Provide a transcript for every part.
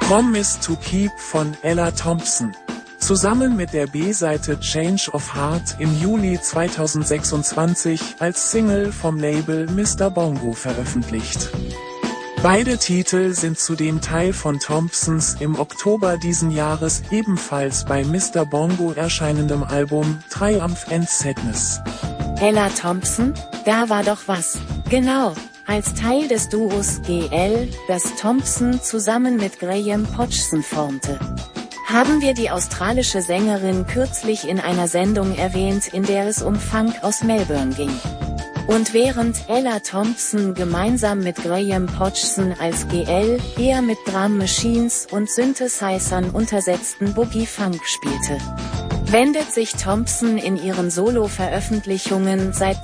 Promise to Keep von Ella Thompson. Zusammen mit der B-Seite Change of Heart im Juli 2026 als Single vom Label Mr. Bongo veröffentlicht. Beide Titel sind zudem Teil von Thompsons im Oktober diesen Jahres ebenfalls bei Mr. Bongo erscheinendem Album Triumph and Sadness. Ella Thompson, da war doch was. Genau, als Teil des Duos GL, das Thompson zusammen mit Graham Hodgson formte. Haben wir die australische Sängerin kürzlich in einer Sendung erwähnt, in der es um Funk aus Melbourne ging. Und während Ella Thompson gemeinsam mit Graham Hodgson als GL eher mit Drum Machines und Synthesizern untersetzten Boogie-Funk spielte, wendet sich Thompson in ihren Solo-Veröffentlichungen seit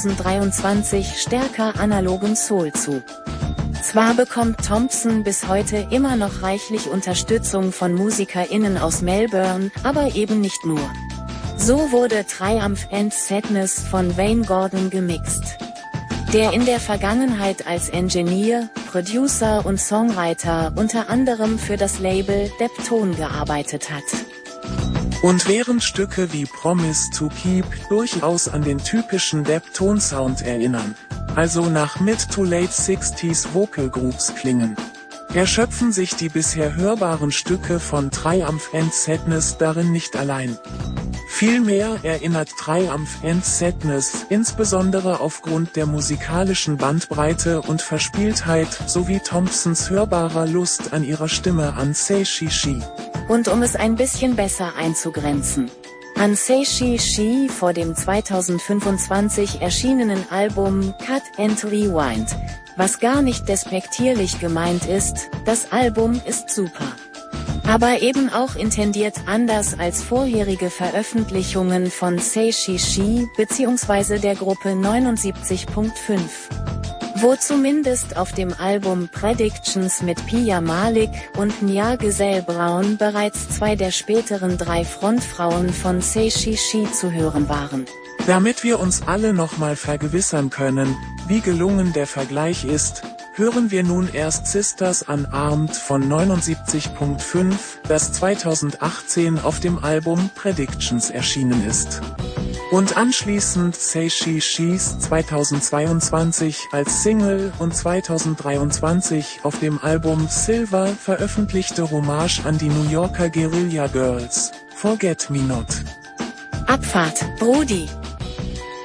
2023 stärker analogen Soul zu. Zwar bekommt Thompson bis heute immer noch reichlich Unterstützung von MusikerInnen aus Melbourne, aber eben nicht nur. So wurde Triumph and Sadness von Wayne Gordon gemixt, der in der Vergangenheit als Engineer, Producer und Songwriter unter anderem für das Label Deptone gearbeitet hat. Und während Stücke wie Promise to Keep durchaus an den typischen Deptone-Sound erinnern, also nach Mid-to-Late 60s Vocal Groups klingen, erschöpfen sich die bisher hörbaren Stücke von Triumph and Sadness darin nicht allein. Vielmehr erinnert Triumph and Sadness insbesondere aufgrund der musikalischen Bandbreite und Verspieltheit sowie Thompsons hörbarer Lust an ihrer Stimme an Say She She. Und um es ein bisschen besser einzugrenzen, an Say She She vor dem 2025 erschienenen Album Cut and Rewind, was gar nicht despektierlich gemeint ist, das Album ist super. Aber eben auch intendiert anders als vorherige Veröffentlichungen von Say She She bzw. der Gruppe 79.5. Wo zumindest auf dem Album Predictions mit Pia Malik und Nya Giselle Brown bereits zwei der späteren 3 Frontfrauen von Say She She zu hören waren. Damit wir uns alle nochmal vergewissern können, wie gelungen der Vergleich ist, hören wir nun erst Sisters Unarmed von 79.5, das 2018 auf dem Album Predictions erschienen ist. Und anschließend Say She She's 2022 als Single und 2023 auf dem Album Silver veröffentlichte Hommage an die New Yorker Guerilla Girls, Forget Me Not. Abfahrt, Brudi!